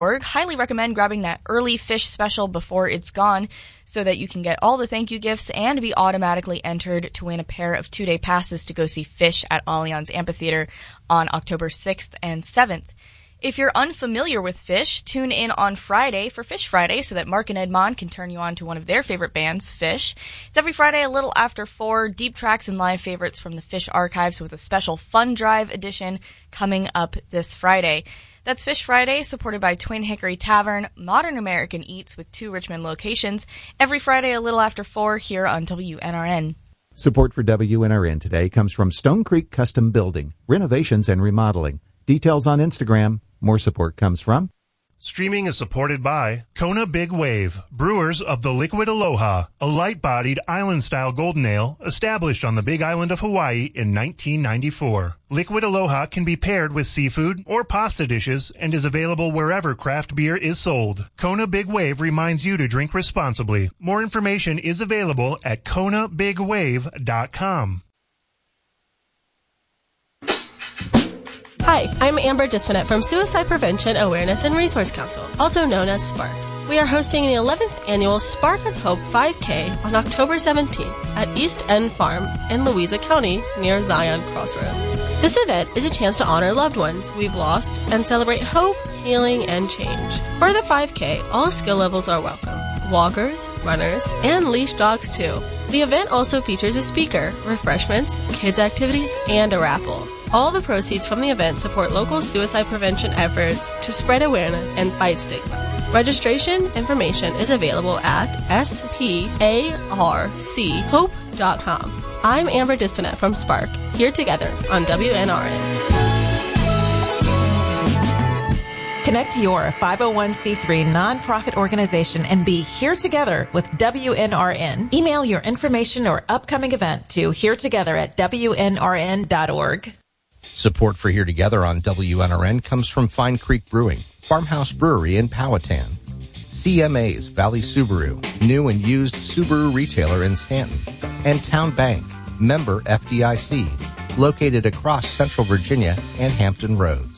Highly recommend grabbing that early fish special before it's gone so that you can get all the thank you gifts and be automatically entered to win a pair of 2-day passes to go see Fish at Allianz Amphitheater on October 6th and 7th. If you're unfamiliar with Fish, tune in on Friday for Fish Friday so that Mark and Edmond can turn you on to one of their favorite bands, Fish. It's every Friday a little after 4, deep tracks and live favorites from the Fish archives with a special Fun Drive edition coming up this Friday. That's Fish Friday, supported by Twin Hickory Tavern, Modern American Eats with 2 Richmond locations, every Friday a little after 4 here on WNRN. Support for WNRN today comes from Stone Creek Custom Building, renovations and remodeling. Details on Instagram. More support comes from... Streaming is supported by Kona Big Wave, brewers of the Liquid Aloha, a light-bodied island-style golden ale established on the Big Island of Hawaii in 1994. Liquid Aloha can be paired with seafood or pasta dishes and is available wherever craft beer is sold. Kona Big Wave reminds you to drink responsibly. More information is available at konabigwave.com. Hi, I'm Amber Dispinet from Suicide Prevention Awareness and Resource Council, also known as SPARK. We are hosting the 11th annual Spark of Hope 5K on October 17th at East End Farm in Louisa County near Zion Crossroads. This event is a chance to honor loved ones we've lost and celebrate hope, healing, and change. For the 5K, all skill levels are welcome. Walkers, runners, and leash dogs too. The event also features a speaker, refreshments, kids activities, and a raffle. All the proceeds from the event support local suicide prevention efforts to spread awareness and fight stigma. Registration information is available at sparchope.com. I'm Amber Dispinet from Spark, here together on WNRN. Connect your 501c3 nonprofit organization and be here together with WNRN. Email your information or upcoming event to heretogether@WNRN.org. Support for Here Together on WNRN comes from Fine Creek Brewing, Farmhouse Brewery in Powhatan, CMA's Valley Subaru, new and used Subaru retailer in Stanton, and Town Bank, member FDIC, located across Central Virginia and Hampton Roads.